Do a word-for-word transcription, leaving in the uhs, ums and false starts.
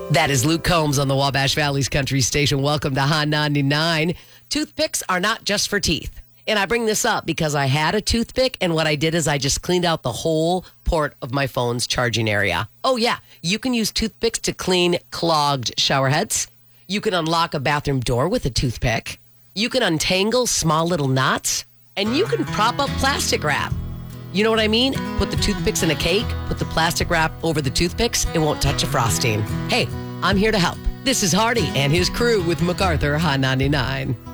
That is Luke Combs on the Wabash Valley's Country Station. Welcome to Hot ninety-nine. Toothpicks are not just for teeth. And I bring this up because I had a toothpick, and what I did is I just cleaned out the whole port of my phone's charging area. Oh, yeah. You can use toothpicks to clean clogged shower heads. You can unlock a bathroom door with a toothpick. You can untangle small little knots. And you can prop up plastic wrap. You know what I mean? Put the toothpicks in a cake, put the plastic wrap over the toothpicks, it won't touch a frosting. Hey, I'm here to help. This is Hardy and his crew with MacArthur Hot ninety-nine.